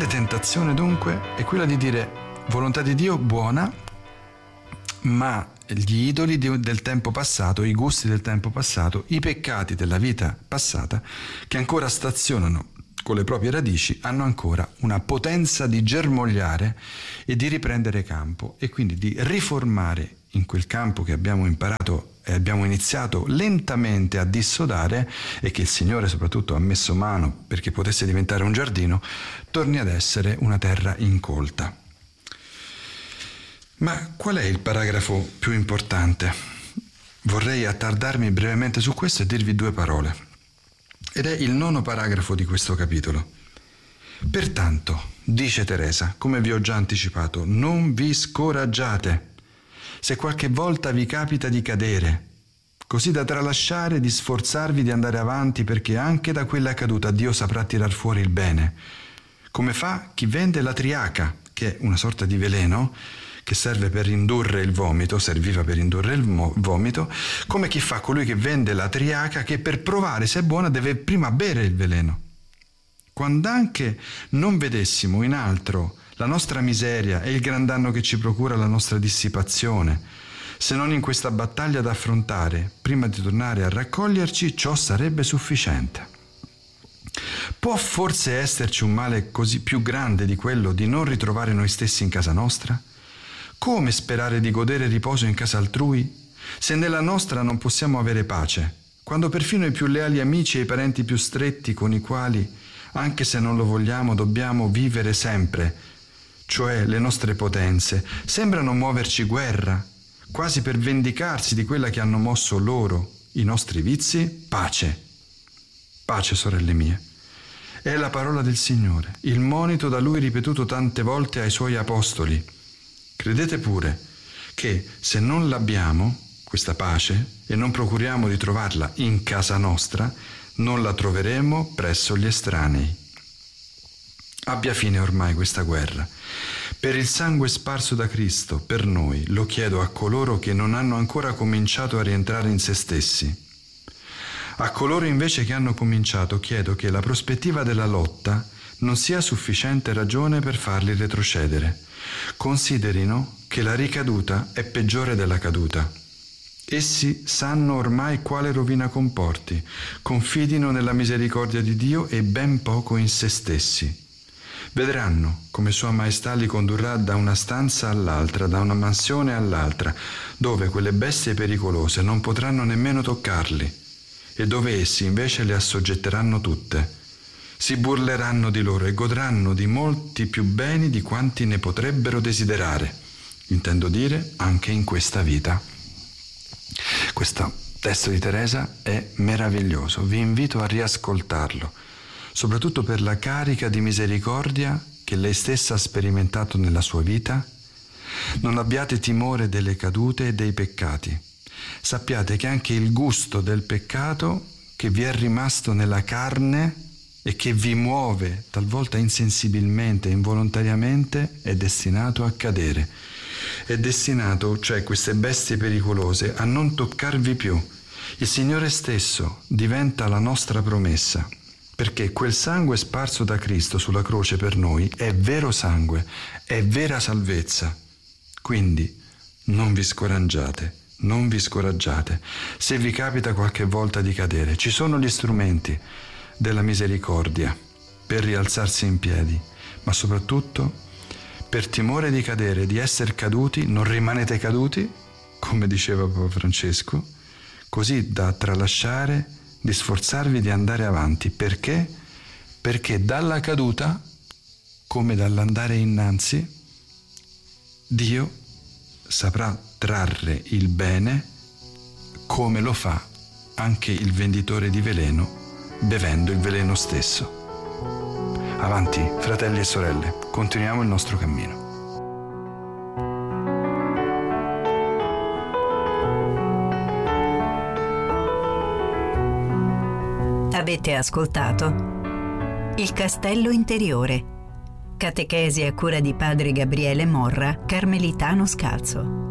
tentazione dunque è quella di dire volontà di Dio buona, ma gli idoli del tempo passato, i gusti del tempo passato, i peccati della vita passata che ancora stazionano con le proprie radici hanno ancora una potenza di germogliare e di riprendere campo e quindi di riformare in quel campo che abbiamo imparato e abbiamo iniziato lentamente a dissodare e che il Signore soprattutto ha messo mano perché potesse diventare un giardino, torni ad essere una terra incolta. Ma qual è il paragrafo più importante? Vorrei attardarmi brevemente su questo e dirvi due parole. Ed è il 9° paragrafo di questo capitolo. Pertanto, dice Teresa, come vi ho già anticipato, non vi scoraggiate se qualche volta vi capita di cadere, così da tralasciare di sforzarvi di andare avanti, perché anche da quella caduta Dio saprà tirar fuori il bene, come fa chi vende la triaca, che è una sorta di veleno che serve per indurre il vomito, serviva per indurre il vomito, come chi fa colui che vende la triaca, che per provare se è buona deve prima bere il veleno. Quando anche non vedessimo in altro la nostra miseria e il gran danno che ci procura la nostra dissipazione, se non in questa battaglia da affrontare, prima di tornare a raccoglierci, ciò sarebbe sufficiente. Può forse esserci un male così più grande di quello di non ritrovare noi stessi in casa nostra? Come sperare di godere riposo in casa altrui, se nella nostra non possiamo avere pace, quando perfino i più leali amici e i parenti più stretti con i quali, anche se non lo vogliamo, dobbiamo vivere sempre, cioè le nostre potenze, sembrano muoverci guerra, quasi per vendicarsi di quella che hanno mosso loro, i nostri vizi? Pace. Pace, sorelle mie. È la parola del Signore, il monito da Lui ripetuto tante volte ai Suoi apostoli. Credete pure che se non l'abbiamo, questa pace, e non procuriamo di trovarla in casa nostra, non la troveremo presso gli estranei. Abbia fine ormai questa guerra. Per il sangue sparso da Cristo, per noi, lo chiedo a coloro che non hanno ancora cominciato a rientrare in se stessi. A coloro invece che hanno cominciato, chiedo che la prospettiva della lotta non sia sufficiente ragione per farli retrocedere. Considerino che la ricaduta è peggiore della caduta. Essi sanno ormai quale rovina comporti, confidino nella misericordia di Dio e ben poco in se stessi. Vedranno come Sua Maestà li condurrà da una stanza all'altra, da una mansione all'altra, dove quelle bestie pericolose non potranno nemmeno toccarli e dove essi invece le assoggetteranno tutte. Si burleranno di loro e godranno di molti più beni di quanti ne potrebbero desiderare, intendo dire anche in questa vita. Questo testo di Teresa è meraviglioso, vi invito a riascoltarlo, soprattutto per la carica di misericordia che lei stessa ha sperimentato nella sua vita. Non abbiate timore delle cadute e dei peccati. Sappiate che anche il gusto del peccato che vi è rimasto nella carne e che vi muove talvolta insensibilmente, involontariamente, è destinato a cadere. È destinato, cioè queste bestie pericolose, a non toccarvi più. Il Signore stesso diventa la nostra promessa, perché quel sangue sparso da Cristo sulla croce per noi è vero sangue, è vera salvezza. Quindi non vi scoraggiate, non vi scoraggiate. Se vi capita qualche volta di cadere, ci sono gli strumenti della misericordia per rialzarsi in piedi, ma soprattutto per timore di cadere, di essere caduti, non rimanete caduti, come diceva Papa Francesco, così da tralasciare, di sforzarvi di andare avanti. Perché? Perché dalla caduta, come dall'andare innanzi, Dio saprà trarre il bene come lo fa anche il venditore di veleno bevendo il veleno stesso. Avanti, fratelli e sorelle, continuiamo il nostro cammino. Avete ascoltato Il Castello Interiore, catechesi a cura di padre Gabriele Morra, carmelitano scalzo.